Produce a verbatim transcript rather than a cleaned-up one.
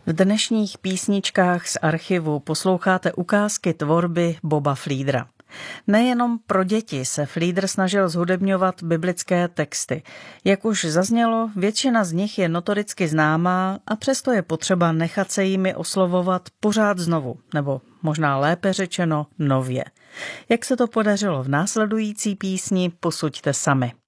V dnešních písničkách z archivu posloucháte ukázky tvorby Boba Fleedera. Nejenom pro děti se Fleeder snažil zhudebňovat biblické texty. Jak už zaznělo, většina z nich je notoricky známá a přesto je potřeba nechat se jimi oslovovat pořád znovu, nebo možná lépe řečeno nově. Jak se to podařilo v následující písni, posuďte sami.